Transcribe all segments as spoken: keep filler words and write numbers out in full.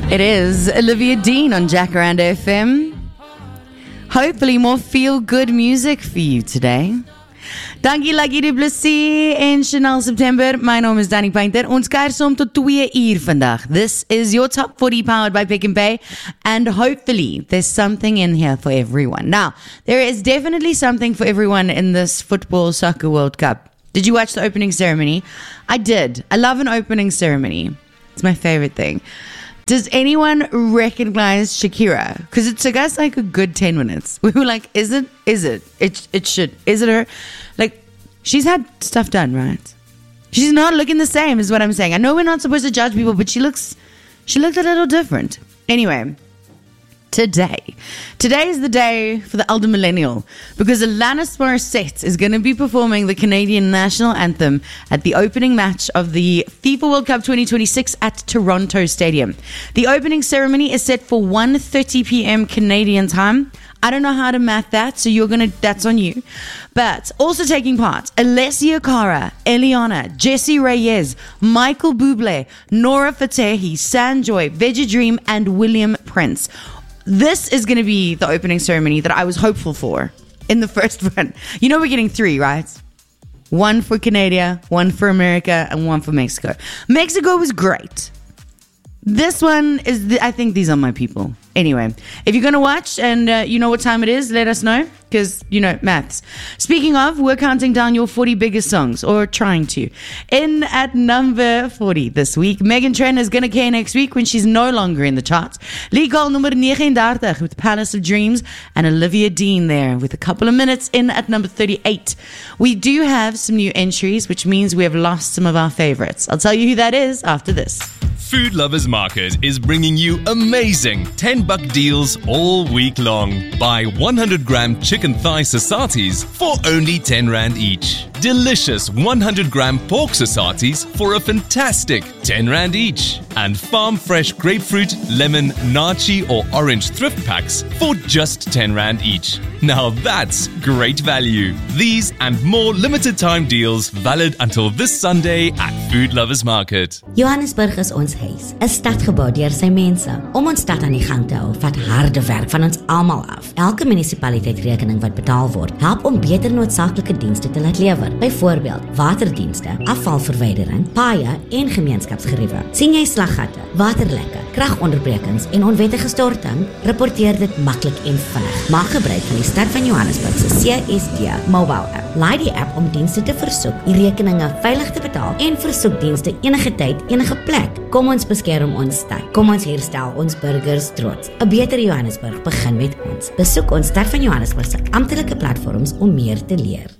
It is Olivia Dean on Jacaranda F M. Hopefully more feel-good music for you today. Dankie Lucky Du Plessis en Chanel September. My naam is Danny Painter. Ons kuier saam tot twee uur vandag. This is your Top forty powered by Pick and Pay. And hopefully there's something in here for everyone. Now, there is definitely something for everyone in this football soccer World Cup. Did you watch the opening ceremony? I did. I love an opening ceremony. It's my favorite thing. Does anyone recognize Shakira? Because it took us like a good ten minutes. We were like, is it? Is it? It, it should. Is it her? Like, she's had stuff done, right? She's not looking the same is what I'm saying. I know we're not supposed to judge people, but she looks, she looked a little different. Anyway, today. Today is the day for the elder millennial because Alanis Morissette is going to be performing the Canadian national anthem at the opening match of the FIFA World Cup twenty twenty-six at Toronto Stadium. The opening ceremony is set for one thirty p.m. Canadian time. I don't know how to math that, so you're going to, that's on you. But also taking part, Alessia Cara, Eliana, Jessie Reyes, Michael Bublé, Nora Fatehi, Sanjoy, Veggie Dream, and William Prince. This is going to be the opening ceremony that I was hopeful for in the first one. You know we're getting three, right? One for Canada, one for America, and one for Mexico. Mexico was great. This one is, the, I think these are my people. Anyway, if you're going to watch and uh, you know what time it is, let us know. Because, you know, maths. Speaking of, we're counting down your forty biggest songs. Or trying to. In at number forty this week, Meghan Trainor is going to care next week when she's no longer in the charts. Legal number thirty-nine with Palace of Dreams. And Olivia Dean there with a couple of minutes in at number thirty-eight. We do have some new entries, which means we have lost some of our favorites. I'll tell you who that is after this. Food Lovers Market is bringing you amazing ten buck deals all week long. Buy one hundred gram chicken thigh sasatis for only ten rand each. Delicious one hundred gram pork sasatis for a fantastic ten rand each. And farm fresh grapefruit, lemon, nachi or orange thrift packs for just ten rand each. Now that's great value. These and more limited time deals valid until this Sunday at Food Lovers Market. Johannesburg is ons huis, 'n stad gebou deur sy mense. Om ons stad aan die gang te hou, vat harde werk van ons almal af. Elke munisipaliteit rekening wat betaal word, help om beter noodsaaklike dienste te laat lewer. Byvoorbeeld, waterdienste, afvalverwydering, paaie en gemeenskapsgeriewe. Sien jy slaggatte, waterlekke, kragonderbrekings en onwettige storting? Rapporteer dit maklik en vinnig. Maak gebruik van die Stad van Johannesburg se C S D mobile app. Laai die app om dienste te versoek, die rekeninge veilig te betaal en versoek dienste enige tyd, enige plek. Kom ons beskerm ons stad. Kom ons herstel ons burgers trots. 'n Beter Johannesburg begin met ons. Besoek ons Stad van Johannesburg se amptelike platforms om meer te leer.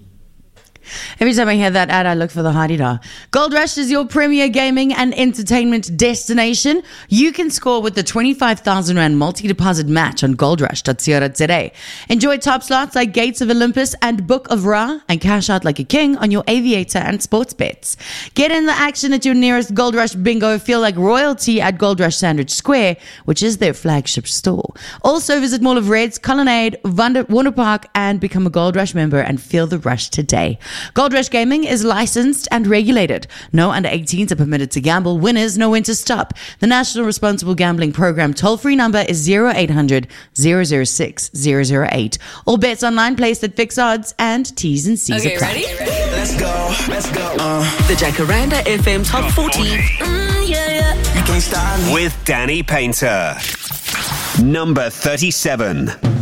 Every time I hear that ad, I look for the Hadida. Gold Rush is your premier gaming and entertainment destination. You can score with the twenty-five thousand rand multi-deposit match on gold rush dot co dot za. Enjoy top slots like Gates of Olympus and Book of Ra and cash out like a king on your aviator and sports bets. Get in the action at your nearest Gold Rush bingo. Feel like royalty at Gold Rush Sandwich Square, which is their flagship store. Also visit Mall of Reds, Colonnade, Wonder Park and become a Gold Rush member and feel the rush today. Gold Rush Gaming is licensed and regulated. No under eighteens are permitted to gamble. Winners know when to stop. The National Responsible Gambling Program toll-free number is zero eight hundred, zero zero six, zero zero eight. All bets online placed at fixed odds and T's and C's Okay, apply. ready? Let's go, let's go. Uh, The Jacaranda F M Top forty. Mm, yeah, yeah. you can't stop me. With Danny Painter. Number thirty-seven.